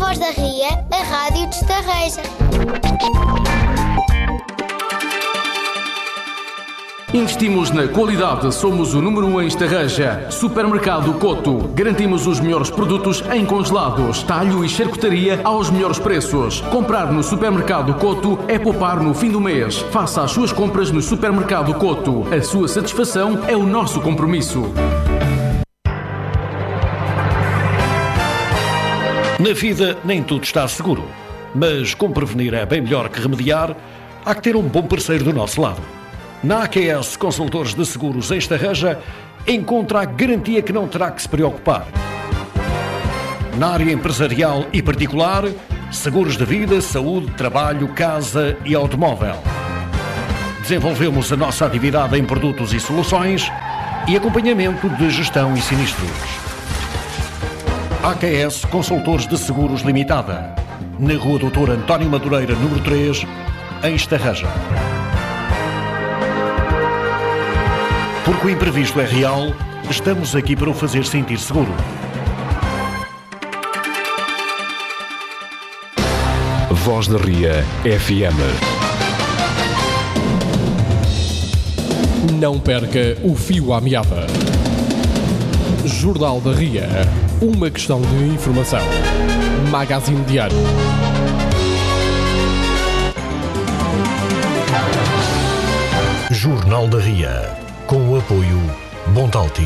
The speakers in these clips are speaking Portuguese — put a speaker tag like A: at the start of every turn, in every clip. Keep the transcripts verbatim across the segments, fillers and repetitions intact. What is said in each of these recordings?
A: Voz da Ria, a rádio de Estarreja.
B: Investimos na qualidade, somos o número um em Estarreja. Supermercado Coto. Garantimos os melhores produtos em congelados, talho e charcutaria aos melhores preços. Comprar no Supermercado Coto é poupar no fim do mês. Faça as suas compras no Supermercado Coto. A sua satisfação é o nosso compromisso.
C: Na vida nem tudo está seguro, mas como prevenir é bem melhor que remediar, há que ter um bom parceiro do nosso lado. Na A Q S Consultores de Seguros em Estarreja, encontra a garantia que não terá que se preocupar. Na área empresarial e particular, seguros de vida, saúde, trabalho, casa e automóvel. Desenvolvemos a nossa atividade em produtos e soluções e acompanhamento de gestão e sinistros. A Q S Consultores de Seguros Limitada, na Rua doutor António Madureira, número três, em Estarreja. Porque o imprevisto é real, estamos aqui para o fazer sentir seguro.
D: Voz da Ria F M.
E: Não perca o fio à meada. Jornal da Ria. Uma questão de informação. Magazine Diário.
C: Jornal da Ria. Com o apoio Bontalti.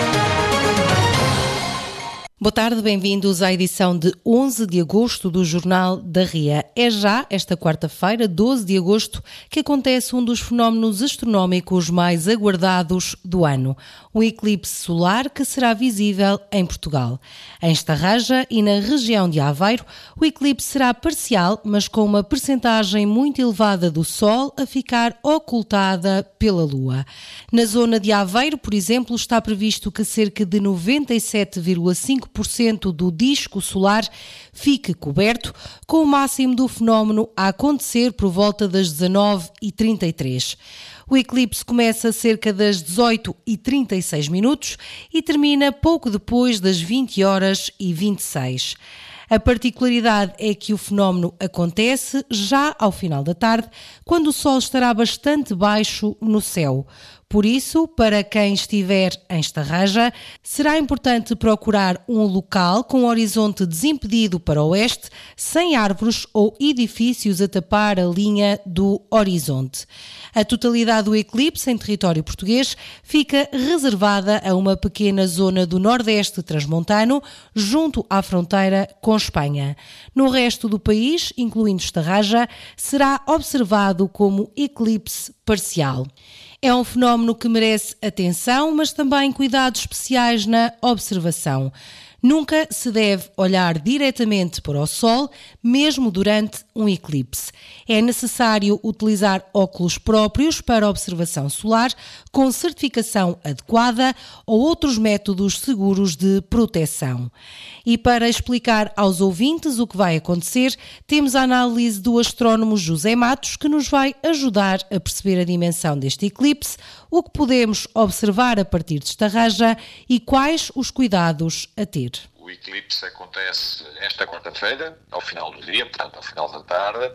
F: Boa tarde, bem-vindos à edição de onze de agosto do Jornal da Ria. É já esta quarta-feira, doze de agosto, que acontece um dos fenómenos astronómicos mais aguardados do ano. Um eclipse solar que será visível em Portugal. Em Estarreja e na região de Aveiro, o eclipse será parcial, mas com uma percentagem muito elevada do Sol a ficar ocultada pela Lua. Na zona de Aveiro, por exemplo, está previsto que cerca de noventa e sete vírgula cinco por cento do disco solar fique coberto, com o máximo do fenómeno a acontecer por volta das dezanove e trinta e três. O eclipse começa cerca das dezoito e trinta e seis minutos e termina pouco depois das vinte horas e vinte e seis. A particularidade é que o fenómeno acontece já ao final da tarde, quando o Sol estará bastante baixo no céu. Por isso, para quem estiver em Estarreja, será importante procurar um local com horizonte desimpedido para o oeste, sem árvores ou edifícios a tapar a linha do horizonte. A totalidade do eclipse em território português fica reservada a uma pequena zona do nordeste transmontano, junto à fronteira com Espanha. No resto do país, incluindo Estarreja, será observado como eclipse parcial. É um fenómeno que merece atenção, mas também cuidados especiais na observação. Nunca se deve olhar diretamente para o Sol, mesmo durante um eclipse. É necessário utilizar óculos próprios para observação solar, com certificação adequada ou outros métodos seguros de proteção. E para explicar aos ouvintes o que vai acontecer, temos a análise do astrónomo José Matos, que nos vai ajudar a perceber a dimensão deste eclipse, o que podemos observar a partir de Estarreja e quais os cuidados a ter.
G: O eclipse acontece esta quarta-feira, ao final do dia, portanto, ao final da tarde,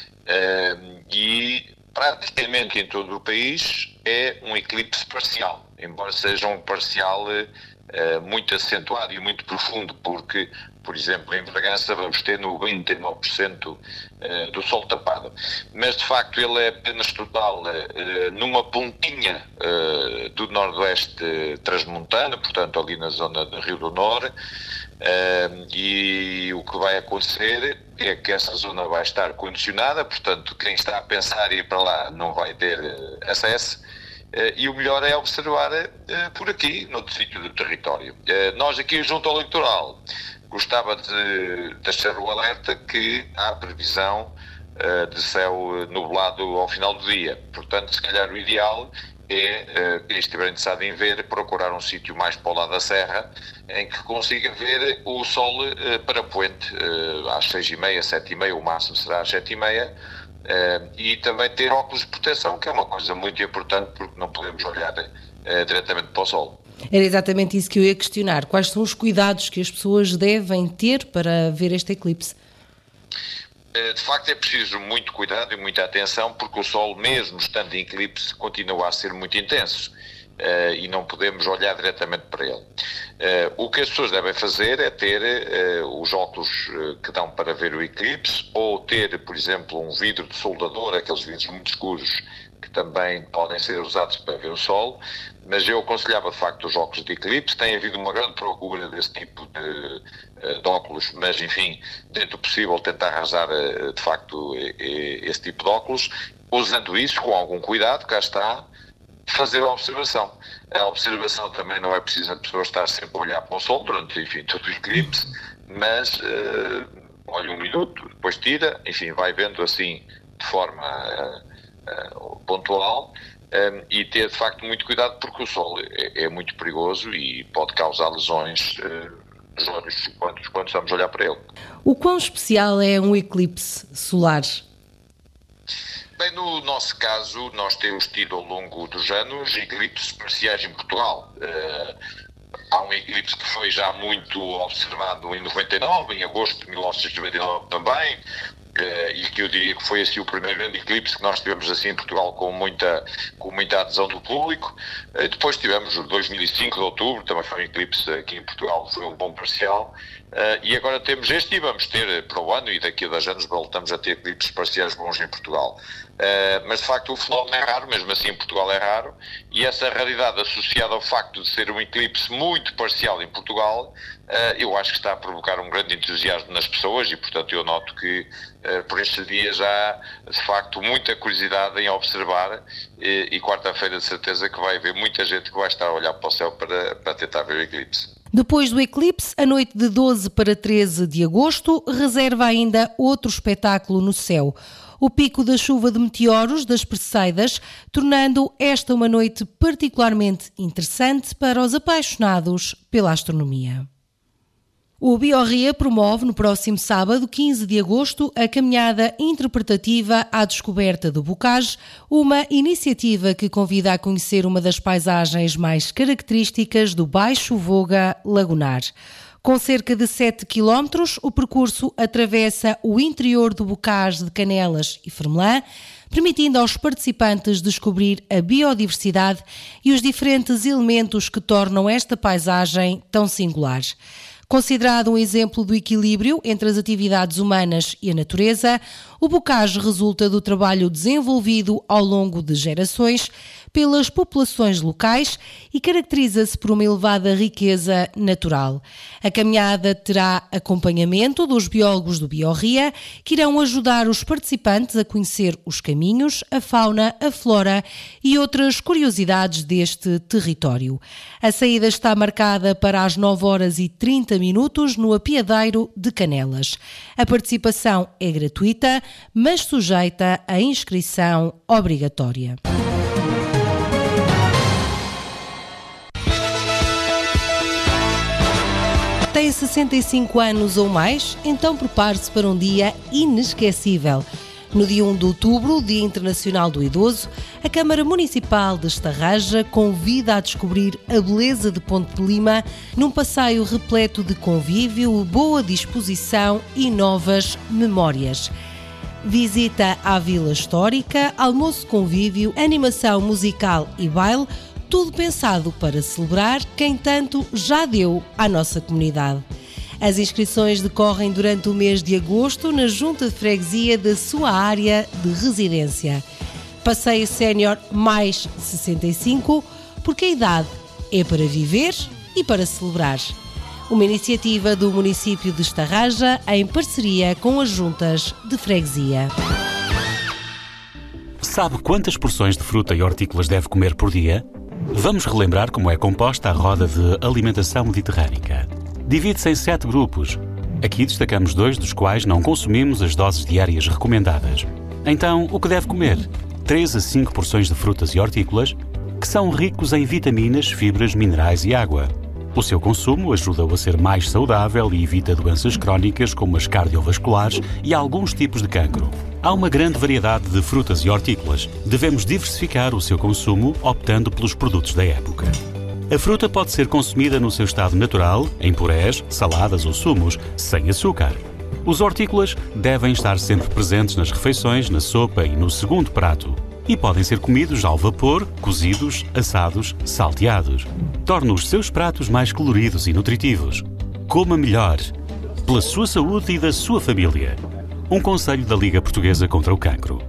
G: e praticamente em todo o país é um eclipse parcial, embora seja um parcial muito acentuado e muito profundo, porque, por exemplo, em Bragança vamos ter noventa e nove por cento do Sol tapado. Mas, de facto, ele é apenas total numa pontinha do noroeste transmontano, portanto, ali na zona do Rio do Norte, e o que vai acontecer é que essa zona vai estar condicionada, portanto, quem está a pensar em ir para lá não vai ter acesso. Uh, e o melhor é observar uh, por aqui, noutro sítio do território. Uh, nós aqui junto ao litoral gostava de deixar o alerta que há previsão uh, de céu nublado ao final do dia. Portanto, se calhar o ideal é, uh, quem estiver interessado em ver, procurar um sítio mais para o lado da serra, em que consiga ver o sol uh, para poente, uh, às seis e meia, sete e meia, o máximo será às sete e meia, Uh, e também ter óculos de proteção, que é uma coisa muito importante, porque não podemos olhar uh, diretamente para o sol.
F: Era exatamente isso que eu ia questionar. Quais são os cuidados que as pessoas devem ter para ver este eclipse?
G: De facto é preciso muito cuidado e muita atenção, porque o Sol, mesmo estando em eclipse, continua a ser muito intenso uh, e não podemos olhar diretamente para ele. Uh, o que as pessoas devem fazer é ter uh, os óculos uh, que dão para ver o eclipse, ou ter, por exemplo, um vidro de soldador, aqueles vidros muito escuros que também podem ser usados para ver o Sol, mas eu aconselhava de facto os óculos de eclipse. Tem havido uma grande procura desse tipo de, de óculos, mas enfim, dentro do possível tentar arranjar de facto esse tipo de óculos, usando isso com algum cuidado, cá está, fazer a observação. A observação também não é preciso a pessoa estar sempre a olhar para o Sol durante, enfim, todo o eclipse, mas uh, olha um minuto, depois tira, enfim, vai vendo assim de forma uh, uh, pontual. Um, e ter de facto muito cuidado, porque o Sol é, é muito perigoso e pode causar lesões uh, nos olhos quando, quando estamos a olhar para ele.
F: O quão especial é um eclipse solar?
G: Bem, no nosso caso, nós temos tido ao longo dos anos eclipses parciais em Portugal. Uh, há um eclipse que foi já muito observado em noventa e nove, em agosto de mil novecentos e noventa e nove também. Uh, e que eu diria que foi assim o primeiro grande eclipse que nós tivemos assim em Portugal com muita, com muita adesão do público. Uh, depois tivemos o dois mil e cinco de outubro, também foi um eclipse aqui em Portugal, foi um bom parcial. Uh, e agora temos este e vamos ter para o ano, e daqui a dois anos voltamos a ter eclipses parciais bons em Portugal. Uh, mas de facto o fenómeno é raro, mesmo assim em Portugal é raro, e essa raridade associada ao facto de ser um eclipse muito parcial em Portugal, uh, eu acho que está a provocar um grande entusiasmo nas pessoas, e portanto eu noto que uh, por estes dias há de facto muita curiosidade em observar, e, e quarta-feira de certeza que vai haver muita gente que vai estar a olhar para o céu para, para tentar ver o eclipse.
F: Depois do eclipse, a noite de doze para treze de agosto reserva ainda outro espetáculo no céu. O pico da chuva de meteoros das Perseidas, tornando esta uma noite particularmente interessante para os apaixonados pela astronomia. O Biorria promove no próximo sábado, quinze de agosto, a caminhada interpretativa à descoberta do Bocage, uma iniciativa que convida a conhecer uma das paisagens mais características do Baixo Voga Lagunar. Com cerca de sete quilómetros, o percurso atravessa o interior do Bocage de Canelas e Fermelã, permitindo aos participantes descobrir a biodiversidade e os diferentes elementos que tornam esta paisagem tão singular. Considerado um exemplo do equilíbrio entre as atividades humanas e a natureza, o Bocage resulta do trabalho desenvolvido ao longo de gerações pelas populações locais e caracteriza-se por uma elevada riqueza natural. A caminhada terá acompanhamento dos biólogos do Biorria, que irão ajudar os participantes a conhecer os caminhos, a fauna, a flora e outras curiosidades deste território. A saída está marcada para as nove horas e trinta minutos no Apiadeiro de Canelas. A participação é gratuita, mas sujeita à inscrição obrigatória. Tem sessenta e cinco anos ou mais? Então prepare-se para um dia inesquecível. No dia um de outubro, Dia Internacional do Idoso, a Câmara Municipal de Estarraja convida a descobrir a beleza de Ponte de Lima num passeio repleto de convívio, boa disposição e novas memórias. Visita à Vila Histórica, almoço convívio, animação musical e baile, tudo pensado para celebrar quem tanto já deu à nossa comunidade. As inscrições decorrem durante o mês de agosto na Junta de Freguesia da sua área de residência. Passeio Sénior mais sessenta e cinco, porque a idade é para viver e para celebrar. Uma iniciativa do município de Estarraja em parceria com as juntas de freguesia.
H: Sabe quantas porções de fruta e hortícolas deve comer por dia? Vamos relembrar como é composta a roda de alimentação mediterrânica. Divide-se em sete grupos. Aqui destacamos dois dos quais não consumimos as doses diárias recomendadas. Então, o que deve comer? três a cinco porções de frutas e hortícolas, que são ricos em vitaminas, fibras, minerais e água. O seu consumo ajuda-o a ser mais saudável e evita doenças crónicas como as cardiovasculares e alguns tipos de cancro. Há uma grande variedade de frutas e hortícolas. Devemos diversificar o seu consumo optando pelos produtos da época. A fruta pode ser consumida no seu estado natural, em purés, saladas ou sumos, sem açúcar. Os hortícolas devem estar sempre presentes nas refeições, na sopa e no segundo prato. E podem ser comidos ao vapor, cozidos, assados, salteados. Torna os seus pratos mais coloridos e nutritivos. Coma melhor, pela sua saúde e da sua família. Um conselho da Liga Portuguesa contra o Cancro.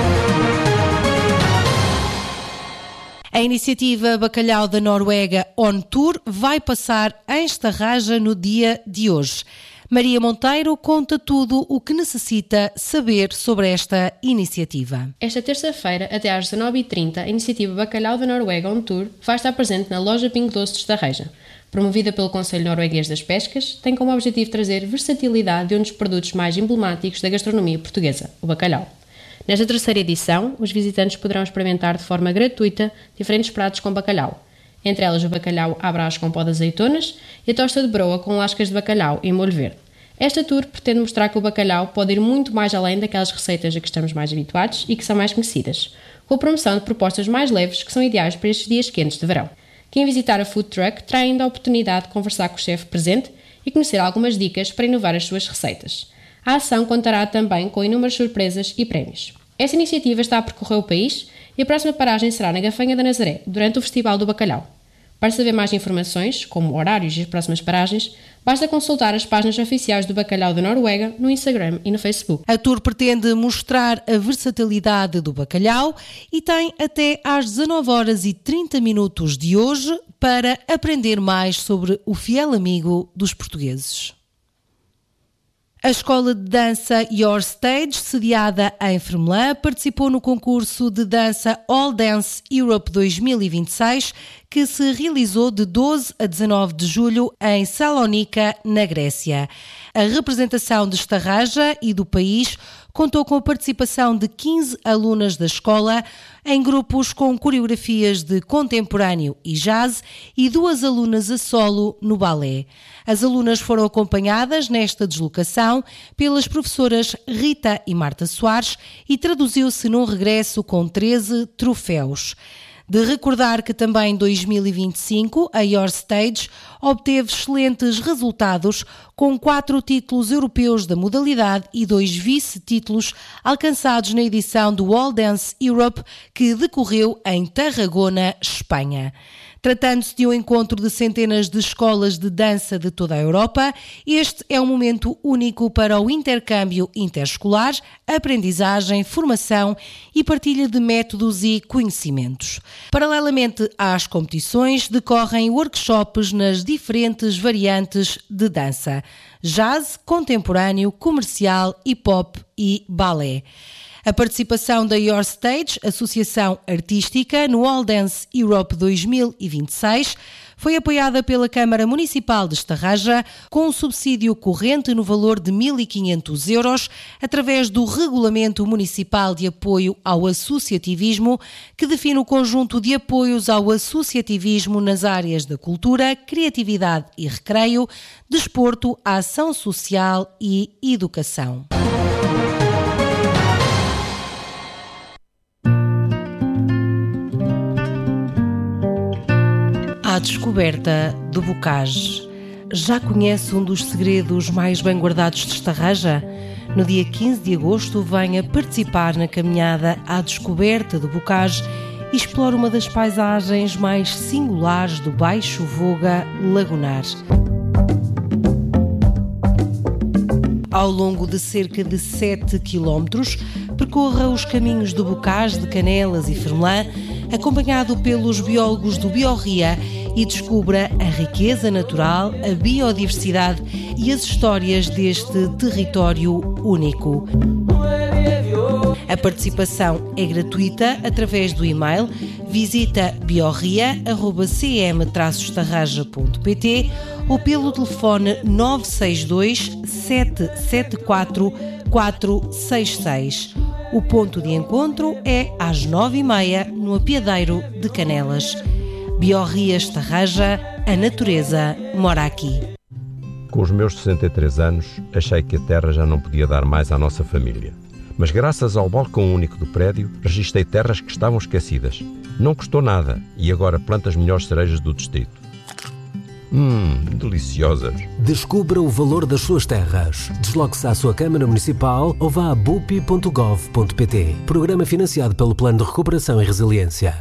F: A iniciativa Bacalhau da Noruega On Tour vai passar em Estarraja no dia de hoje. Maria Monteiro conta tudo o que necessita saber sobre esta iniciativa.
I: Esta terça-feira, até às dezanove e trinta, a iniciativa Bacalhau da Noruega On Tour vai estar presente na loja Pingo Doce de Estarreja. Promovida pelo Conselho Norueguês das Pescas, tem como objetivo trazer versatilidade de um dos produtos mais emblemáticos da gastronomia portuguesa, o bacalhau. Nesta terceira edição, os visitantes poderão experimentar de forma gratuita diferentes pratos com bacalhau, entre elas o bacalhau à brás com pó de azeitonas e a tosta de broa com lascas de bacalhau e molho verde. Esta tour pretende mostrar que o bacalhau pode ir muito mais além daquelas receitas a que estamos mais habituados e que são mais conhecidas, com a promoção de propostas mais leves que são ideais para estes dias quentes de verão. Quem visitar a food truck terá ainda a oportunidade de conversar com o chefe presente e conhecer algumas dicas para inovar as suas receitas. A ação contará também com inúmeras surpresas e prémios. Esta iniciativa está a percorrer o país e a próxima paragem será na Gafanha da Nazaré, durante o Festival do Bacalhau. Para saber mais informações, como horários e as próximas paragens, basta consultar as páginas oficiais do Bacalhau da Noruega no Instagram e no Facebook.
F: A tour pretende mostrar a versatilidade do bacalhau e tem até às dezanove horas e trinta minutos de hoje para aprender mais sobre o fiel amigo dos portugueses. A Escola de Dança Your Stage, sediada em Fermelã, participou no concurso de dança All Dance Europe dois mil e vinte e seis, que se realizou de doze a dezanove de julho em Salónica, na Grécia. A representação de Estarraja e do país contou com a participação de quinze alunas da escola em grupos com coreografias de contemporâneo e jazz e duas alunas a solo no balé. As alunas foram acompanhadas nesta deslocação pelas professoras Rita e Marta Soares e traduziu-se num regresso com treze troféus. De recordar que também em dois mil e vinte e cinco a Your Stage obteve excelentes resultados com quatro títulos europeus da modalidade e dois vice-títulos alcançados na edição do All Dance Europe que decorreu em Tarragona, Espanha. Tratando-se de um encontro de centenas de escolas de dança de toda a Europa, este é um momento único para o intercâmbio interescolar, aprendizagem, formação e partilha de métodos e conhecimentos. Paralelamente às competições, decorrem workshops nas diferentes variantes de dança: jazz, contemporâneo, comercial, hip-hop e balé. A participação da Your Stage, associação artística, no All Dance Europe dois mil e vinte e seis, foi apoiada pela Câmara Municipal de Estarraja com um subsídio corrente no valor de mil e quinhentos euros, através do Regulamento Municipal de Apoio ao Associativismo, que define o conjunto de apoios ao associativismo nas áreas da cultura, criatividade e recreio, desporto, ação social e educação. A descoberta do bocage. Já conhece um dos segredos mais bem guardados de Estarraja? No dia quinze de agosto venha participar na caminhada à descoberta do bocage e explore uma das paisagens mais singulares do Baixo Voga Lagunar. Ao longo de cerca de sete quilómetros, percorra os caminhos do Bocage de Canelas e Fermelã, acompanhado pelos biólogos do Biorria, e descubra a riqueza natural, a biodiversidade e as histórias deste território único. A participação é gratuita através do e-mail visita biorria arroba c m traço estarraja ponto p t ou pelo telefone nove seis dois, sete sete quatro, quatro seis seis. O ponto de encontro é às nove e meia no Apiadeiro de Canelas. Biorria Estarraja, a natureza mora aqui.
J: Com os meus sessenta e três anos, achei que a terra já não podia dar mais à nossa família. Mas graças ao balcão único do prédio, registrei terras que estavam esquecidas. Não custou nada e agora planta as melhores cerejas do distrito. Hum, deliciosas.
K: Descubra o valor das suas terras. Desloque-se à sua Câmara Municipal ou vá a bupi ponto gov ponto pt. Programa financiado pelo Plano de Recuperação e Resiliência.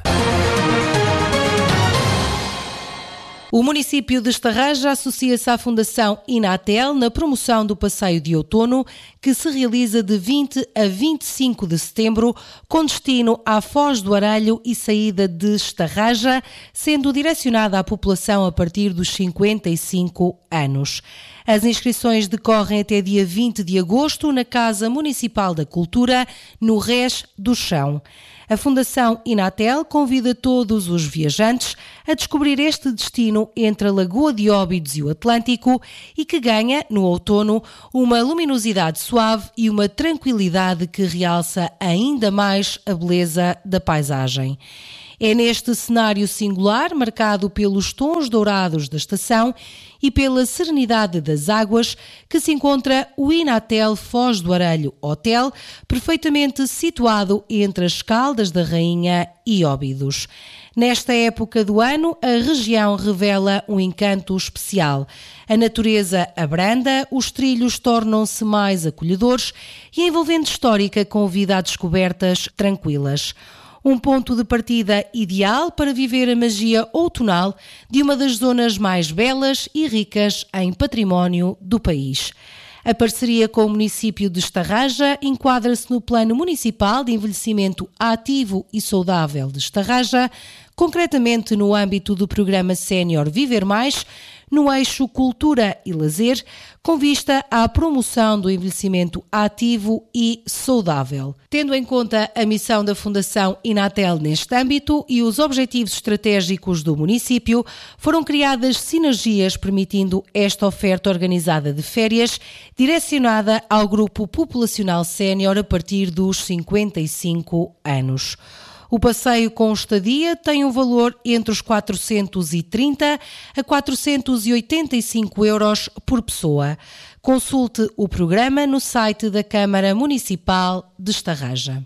F: O município de Estarreja associa-se à Fundação Inatel na promoção do passeio de outono, que se realiza de vinte a vinte e cinco de setembro, com destino à Foz do Arelho e saída de Estarreja, sendo direcionada à população a partir dos cinquenta e cinco anos. As inscrições decorrem até dia vinte de agosto na Casa Municipal da Cultura, no Rés do Chão. A Fundação Inatel convida todos os viajantes a descobrir este destino entre a Lagoa de Óbidos e o Atlântico e que ganha, no outono, uma luminosidade suave e uma tranquilidade que realça ainda mais a beleza da paisagem. É neste cenário singular, marcado pelos tons dourados da estação e pela serenidade das águas, que se encontra o Inatel Foz do Arelho Hotel, perfeitamente situado entre as Caldas da Rainha e Óbidos. Nesta época do ano, a região revela um encanto especial. A natureza abranda, os trilhos tornam-se mais acolhedores e a envolvente histórica convida a descobertas tranquilas. Um ponto de partida ideal para viver a magia outonal de uma das zonas mais belas e ricas em património do país. A parceria com o município de Estarreja enquadra-se no Plano Municipal de Envelhecimento Ativo e Saudável de Estarreja, concretamente no âmbito do programa Sénior Viver Mais, no eixo Cultura e Lazer, com vista à promoção do envelhecimento ativo e saudável. Tendo em conta a missão da Fundação Inatel neste âmbito e os objetivos estratégicos do município, foram criadas sinergias permitindo esta oferta organizada de férias, direcionada ao grupo populacional sénior a partir dos cinquenta e cinco anos. O passeio com estadia tem um valor entre os quatrocentos e trinta a quatrocentos e oitenta e cinco euros por pessoa. Consulte o programa no site da Câmara Municipal de Estarreja.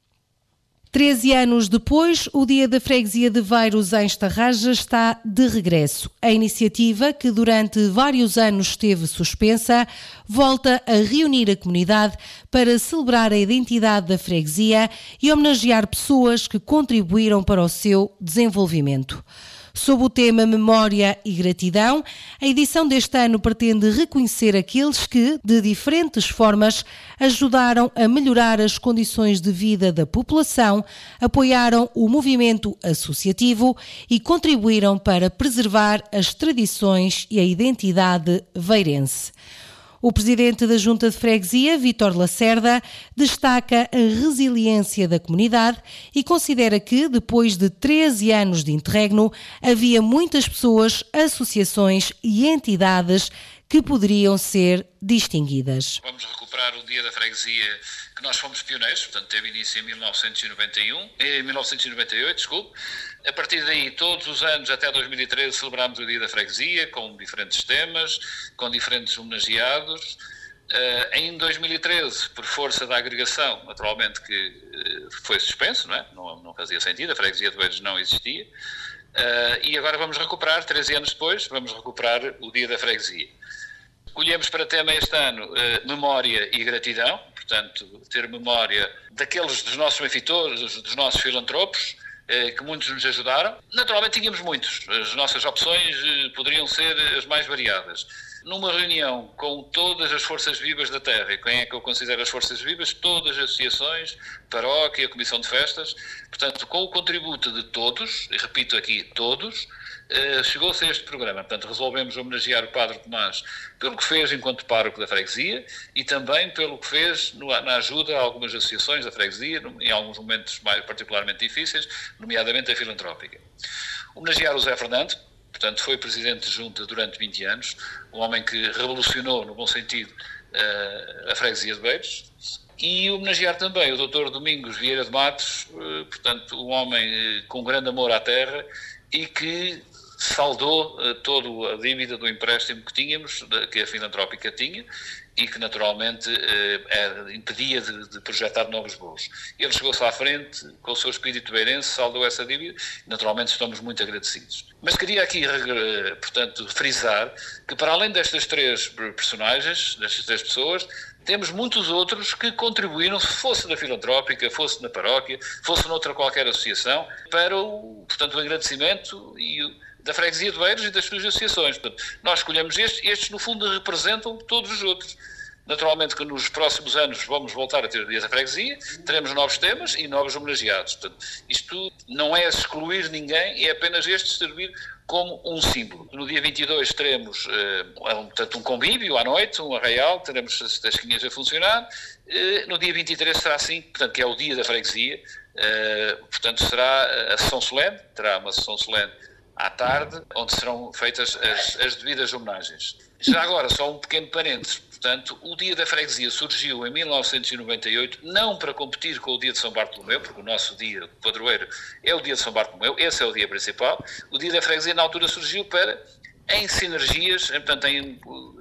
F: Treze anos depois, o Dia da Freguesia de Veiros em Estarreja está de regresso. A iniciativa, que durante vários anos esteve suspensa, volta a reunir a comunidade para celebrar a identidade da freguesia e homenagear pessoas que contribuíram para o seu desenvolvimento. Sob o tema Memória e Gratidão, a edição deste ano pretende reconhecer aqueles que, de diferentes formas, ajudaram a melhorar as condições de vida da população, apoiaram o movimento associativo e contribuíram para preservar as tradições e a identidade veirense. O presidente da Junta de Freguesia, Vítor Lacerda, destaca a resiliência da comunidade e considera que, depois de treze anos de interregno, havia muitas pessoas, associações e entidades que poderiam ser distinguidas.
L: Vamos recuperar o Dia da Freguesia, que nós fomos pioneiros, portanto teve início em mil novecentos e noventa e um, em mil novecentos e noventa e oito, desculpe. A partir daí, todos os anos, até dois mil e treze, celebramos o Dia da Freguesia, com diferentes temas, com diferentes homenageados. Uh, em dois mil e treze, por força da agregação, naturalmente que uh, foi suspenso, não é? Não, não fazia sentido, a Freguesia de Veiros não existia. Uh, e agora vamos recuperar, treze anos depois, vamos recuperar o Dia da Freguesia. Escolhemos para tema este ano uh, memória e gratidão, portanto, ter memória daqueles dos nossos benfeitores, dos nossos filantropos, uh, que muitos nos ajudaram. Naturalmente tínhamos muitos, as nossas opções uh, poderiam ser as mais variadas. Numa reunião com todas as forças vivas da terra, e quem é que eu considero as forças vivas? Todas as associações, paróquia, comissão de festas, portanto, com o contributo de todos, e repito aqui, todos, Uh, chegou-se a este programa. Portanto, resolvemos homenagear o Padre Tomás pelo que fez enquanto pároco da freguesia e também pelo que fez no, na ajuda a algumas associações da freguesia, no, em alguns momentos mais, particularmente difíceis, nomeadamente a filantrópica. Homenagear o Zé Fernando, portanto, foi presidente de junta durante vinte anos, um homem que revolucionou, no bom sentido, uh, a freguesia de Veiros. E homenagear também o doutor Domingos Vieira de Matos, uh, portanto, um homem uh, com grande amor à terra e que saldou uh, toda a dívida do empréstimo que tínhamos, de, que a Filantrópica tinha, e que naturalmente uh, é, impedia de, de projetar novos voos. Ele chegou-se à frente, com o seu espírito beirense, saldou essa dívida, e naturalmente estamos muito agradecidos. Mas queria aqui, uh, portanto, frisar que para além destas três personagens, destas três pessoas, temos muitos outros que contribuíram, fosse da Filantrópica, fosse na paróquia, fosse noutra qualquer associação, para o, portanto, o agradecimento e o, da Freguesia de Beiros e das suas associações. Portanto, nós escolhemos estes, estes no fundo representam todos os outros. Naturalmente que nos próximos anos vamos voltar a ter o Dia da Freguesia, teremos novos temas e novos homenageados. Portanto, isto não é excluir ninguém, é apenas este servir como um símbolo. No dia vinte e dois teremos uh, um, portanto, um convívio à noite, um arraial, teremos as tasquinhas a funcionar. Uh, no dia vinte e três será assim, portanto, que é o Dia da Freguesia. Uh, portanto, será a sessão solene, terá uma sessão solene à tarde, onde serão feitas as, as devidas homenagens. Já agora, só um pequeno parênteses. Portanto, o Dia da Freguesia surgiu em mil novecentos e noventa e oito, não para competir com o Dia de São Bartolomeu, porque o nosso dia padroeiro é o Dia de São Bartolomeu, esse é o dia principal. O Dia da Freguesia, na altura, surgiu para, em sinergias, portanto, em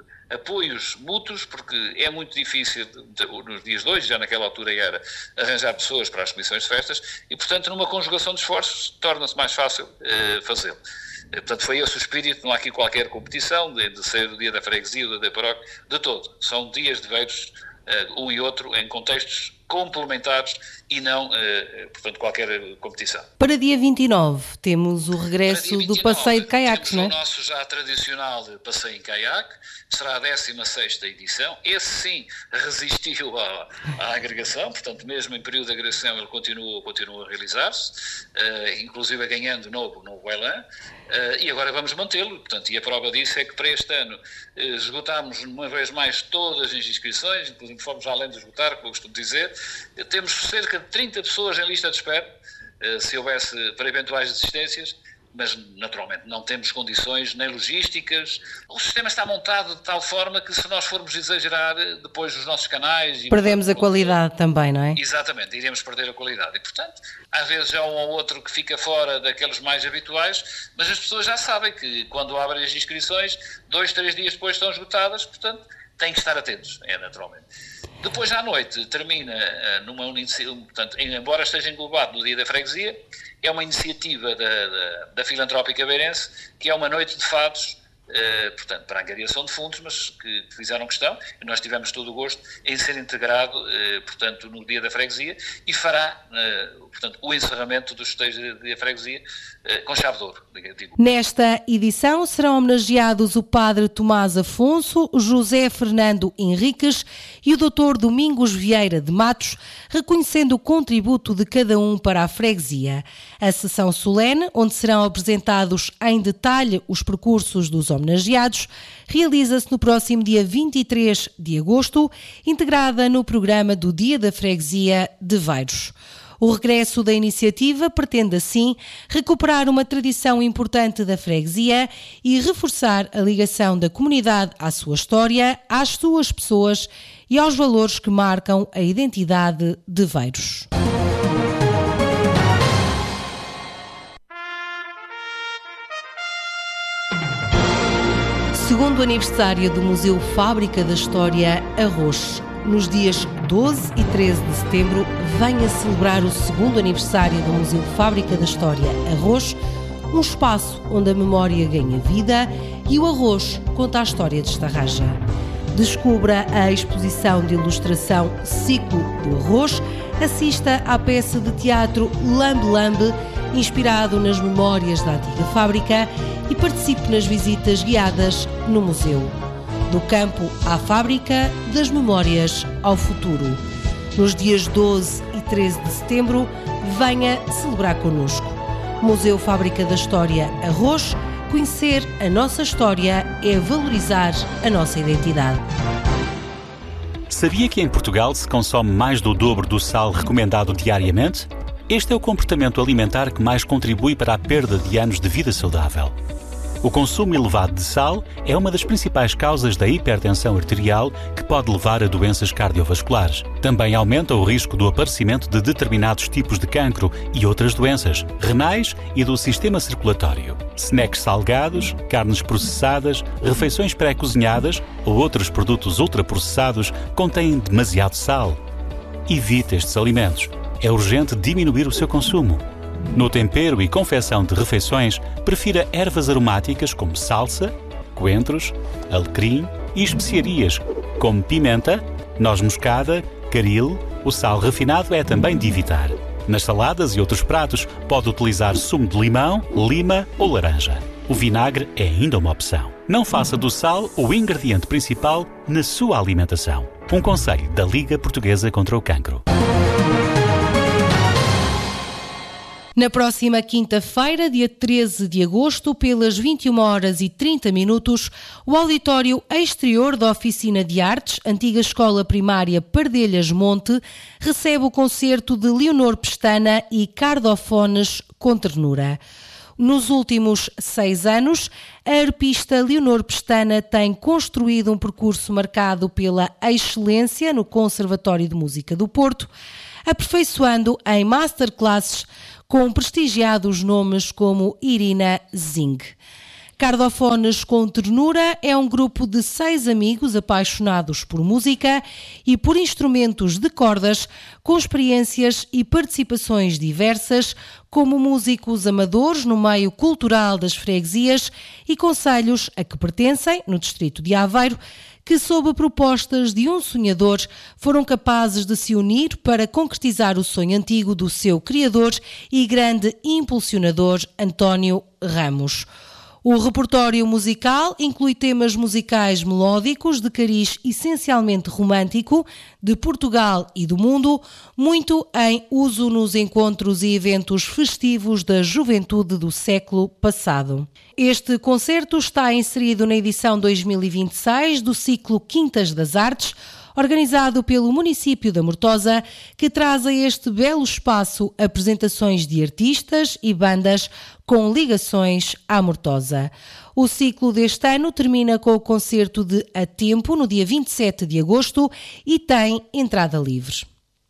L: apoios mútuos, porque é muito difícil, nos dias de hoje, já naquela altura era, arranjar pessoas para as comissões de festas, e, portanto, numa conjugação de esforços, torna-se mais fácil uh, fazê-lo. Portanto, foi esse o espírito, não há aqui qualquer competição de, de ser o Dia da Freguesia ou da Paróquia, de todo. São dias de Beiros, uh, um e outro, em contextos complementares e não, uh, portanto, qualquer competição.
F: Para dia vinte e nove temos o regresso vinte e nove, do passeio de caiaques, não é?
L: Temos o nosso já tradicional passeio em caiaque, será a décima sexta edição. Esse sim resistiu à, à agregação, portanto, mesmo em período de agregação ele continua, continua a realizar-se, uh, inclusive ganhando novo, novo elan, uh, e agora vamos mantê-lo, portanto, e a prova disso é que para este ano uh, esgotámos uma vez mais todas as inscrições, inclusive fomos além de esgotar, como eu costumo dizer. Temos cerca de trinta pessoas em lista de espera, se houvesse para eventuais desistências, mas naturalmente não temos condições nem logísticas. O sistema está montado de tal forma que se nós formos exagerar depois os nossos canais...
F: Perdemos a qualidade também, não é?
L: Exatamente, iremos perder a qualidade. E, portanto, às vezes há um ou outro que fica fora daqueles mais habituais, mas as pessoas já sabem que quando abrem as inscrições, dois, três dias depois estão esgotadas, portanto, têm que estar atentos, é naturalmente. Depois, à noite, termina uh, numa iniciativa, portanto, embora esteja englobado no Dia da Freguesia, é uma iniciativa da, da, da Filantrópica Beirense, que é uma noite de fados, uh, portanto, para a angariação de fundos, mas que, que fizeram questão, e nós tivemos todo o gosto em ser integrado, uh, portanto, no Dia da Freguesia, e fará, uh, portanto, o encerramento dos festejos do Dia da Freguesia uh, com chave de ouro. Digo.
F: Nesta edição serão homenageados o Padre Tomás Afonso, José Fernando Henriques e o doutor Domingos Vieira de Matos, reconhecendo o contributo de cada um para a freguesia. A sessão solene, onde serão apresentados em detalhe os percursos dos homenageados, realiza-se no próximo dia vinte e três de agosto, integrada no programa do Dia da Freguesia de Veiros. O regresso da iniciativa pretende, assim, recuperar uma tradição importante da freguesia e reforçar a ligação da comunidade à sua história, às suas pessoas e aos valores que marcam a identidade de Veiros. Segundo aniversário do Museu Fábrica da História Arroz. Nos dias doze e treze de setembro, venha celebrar o segundo aniversário do Museu Fábrica da História Arroz, um espaço onde a memória ganha vida e o arroz conta a história de Estarraja. Descubra a exposição de ilustração Ciclo do Arroz, assista à peça de teatro Lambe Lambe, inspirado nas memórias da antiga fábrica, e participe nas visitas guiadas no museu. Do campo à fábrica, das memórias ao futuro. Nos dias doze e treze de setembro, venha celebrar connosco. Museu Fábrica da História Arroz, conhecer a nossa história é valorizar a nossa identidade.
H: Sabia que em Portugal se consome mais do dobro do sal recomendado diariamente? Este é o comportamento alimentar que mais contribui para a perda de anos de vida saudável. O consumo elevado de sal é uma das principais causas da hipertensão arterial que pode levar a doenças cardiovasculares. Também aumenta o risco do aparecimento de determinados tipos de cancro e outras doenças renais e do sistema circulatório. Snacks salgados, carnes processadas, refeições pré-cozinhadas ou outros produtos ultraprocessados contêm demasiado sal. Evite estes alimentos. É urgente diminuir o seu consumo. No tempero e confecção de refeições, prefira ervas aromáticas como salsa, coentros, alecrim e especiarias como pimenta, noz moscada, caril. O sal refinado é também de evitar. Nas saladas e outros pratos, pode utilizar sumo de limão, lima ou laranja. O vinagre é ainda uma opção. Não faça do sal o ingrediente principal na sua alimentação. Um conselho da Liga Portuguesa contra o Cancro.
F: Na próxima quinta-feira, dia treze de agosto, pelas vinte e uma horas e trinta minutos, o auditório exterior da Oficina de Artes, antiga Escola Primária Pardelhas Monte, recebe o concerto de Leonor Pestana e Cardofones com Ternura. Nos últimos seis anos, a arpista Leonor Pestana tem construído um percurso marcado pela excelência no Conservatório de Música do Porto, aperfeiçoando em masterclasses com prestigiados nomes como Irina Zing. Cardofones com Ternura é um grupo de seis amigos apaixonados por música e por instrumentos de cordas, com experiências e participações diversas, como músicos amadores no meio cultural das freguesias e concelhos a que pertencem, no distrito de Aveiro, que, sob propostas de um sonhador, foram capazes de se unir para concretizar o sonho antigo do seu criador e grande impulsionador, António Ramos. O repertório musical inclui temas musicais melódicos de cariz essencialmente romântico, de Portugal e do mundo, muito em uso nos encontros e eventos festivos da juventude do século passado. Este concerto está inserido na edição dois mil e vinte e seis do ciclo Quintas das Artes, organizado pelo município da Mortosa, que traz a este belo espaço apresentações de artistas e bandas com ligações à Mortosa. O ciclo deste ano termina com o concerto de A Tempo, no dia vinte e sete de agosto, e tem entrada livre.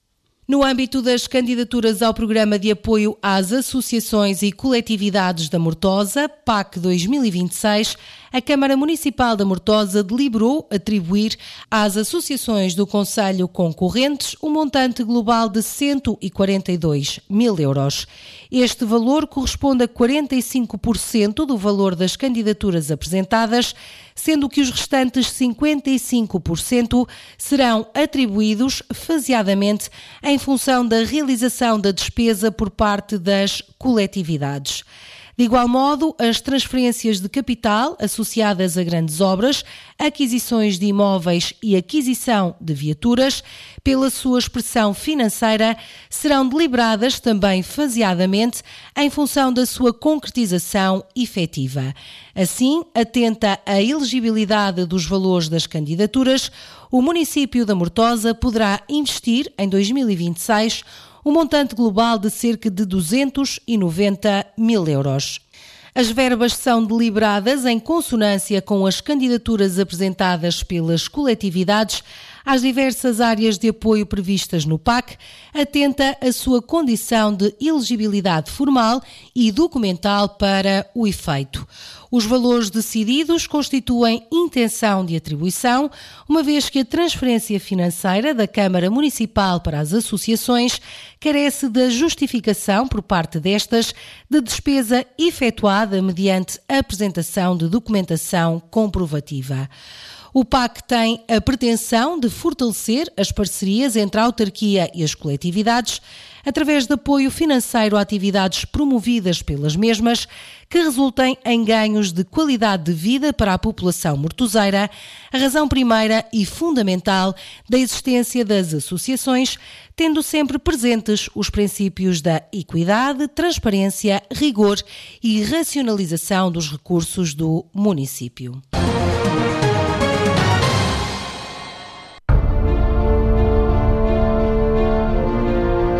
F: No âmbito das candidaturas ao Programa de Apoio às Associações e Coletividades da Mortosa, P A C dois mil e vinte e seis, a Câmara Municipal da Mortosa deliberou atribuir às associações do concelho concorrentes um montante global de cento e quarenta e dois mil euros. Este valor corresponde a quarenta e cinco por cento do valor das candidaturas apresentadas, sendo que os restantes cinquenta e cinco por cento serão atribuídos faseadamente em função da realização da despesa por parte das coletividades. De igual modo, as transferências de capital associadas a grandes obras, aquisições de imóveis e aquisição de viaturas, pela sua expressão financeira, serão deliberadas também faseadamente em função da sua concretização efetiva. Assim, atenta à elegibilidade dos valores das candidaturas, o município da Mortosa poderá investir em dois mil e vinte e seis um montante global de cerca de duzentos e noventa mil euros. As verbas são deliberadas em consonância com as candidaturas apresentadas pelas coletividades às diversas áreas de apoio previstas no P A C, atenta à sua condição de elegibilidade formal e documental para o efeito. Os valores decididos constituem intenção de atribuição, uma vez que a transferência financeira da Câmara Municipal para as associações carece da justificação por parte destas de despesa efetuada mediante a apresentação de documentação comprovativa. O P A C tem a pretensão de fortalecer as parcerias entre a autarquia e as coletividades através de apoio financeiro a atividades promovidas pelas mesmas que resultem em ganhos de qualidade de vida para a população mortoseira, a razão primeira e fundamental da existência das associações, tendo sempre presentes os princípios da equidade, transparência, rigor e racionalização dos recursos do município.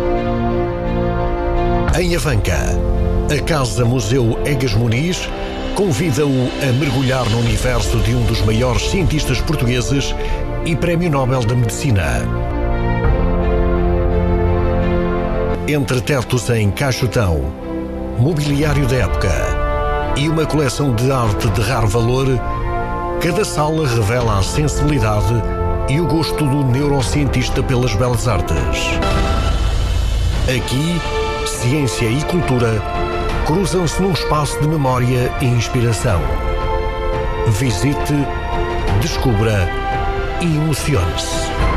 M: Em Avanca, a Casa Museu Egas Muniz
C: convida-o a mergulhar no universo de um dos maiores cientistas portugueses e Prémio Nobel da Medicina. Entre tetos em caixotão, mobiliário da época e uma coleção de arte de raro valor, cada sala revela a sensibilidade e o gosto do neurocientista pelas belas artes. Aqui, ciência e cultura cruzam-se num espaço de memória e inspiração. Visite, descubra e emocione-se.